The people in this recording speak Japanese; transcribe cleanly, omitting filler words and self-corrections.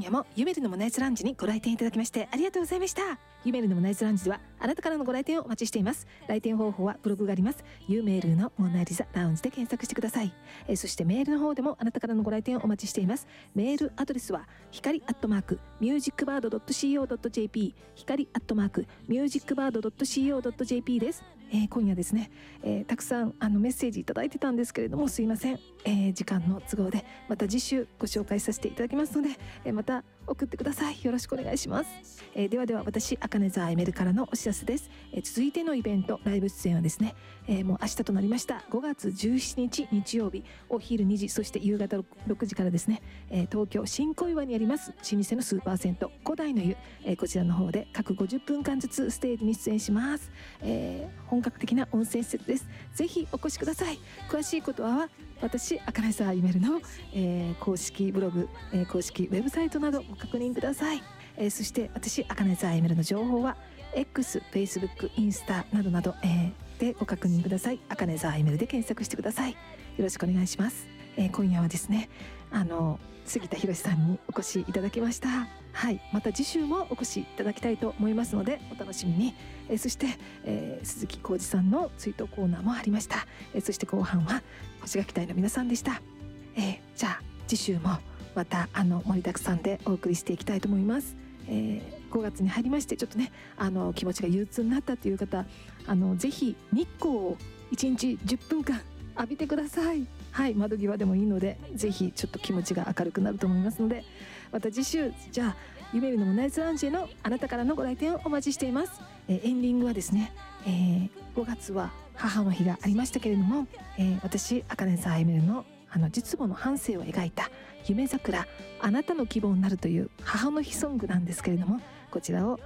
夜もゆめるのもナイツランジにご来店いただきましてありがとうございました。ゆめるのもナイツランジではあなたからのご来店をお待ちしています。来店方法はブログがあります。ゆめるのモナリザラウンジで検索してください。そしてメールの方でもあなたからのご来店をお待ちしています。メールアドレスは光@musicbird.co.jp 光@musicbird.co.jp です。今夜ですね、たくさんメッセージいただいてたんですけれども、すいません、時間の都合でまた次週ご紹介させていただきますので、また送ってください。よろしくお願いします。では私茜沢エメルからのお知らせです。続いてのイベントライブ出演はですね、もう明日となりました5月17日日曜日お昼2時そして夕方6時からですね、東京新小岩にあります老舗のスーパー銭湯古代の湯、こちらの方で各50分間ずつステージに出演します。本格的な温泉施設です。ぜひお越しください。詳しいことは私茜沢エメルの、公式ブログ、公式ウェブサイトなどご確認ください。そして私茜沢エメルの情報は X、Facebook、インスタなどなど、でご確認ください。茜沢エメルで検索してください。よろしくお願いします。今夜はですね杉田博さんにお越しいただきました。はい、また次週もお越しいただきたいと思いますのでお楽しみに。そして、鈴木浩二さんの追悼コーナーもありました。そして後半は星垣隊の皆さんでした。じゃあ次週もまた盛りだくさんでお送りしていきたいと思います。5月に入りましてちょっとね気持ちが憂鬱になったという方ぜひ日光を1日10分間浴びてください。はい、窓際でもいいのでぜひちょっと気持ちが明るくなると思いますので、また次週じゃあゆめるのもナイツランジへのあなたからのご来店をお待ちしています。エンディングはですね、5月は母の日がありましたけれども、私茜沢エメルの実母の半生を描いた夢桜あなたの希望になるという母の日ソングなんですけれども、こちらを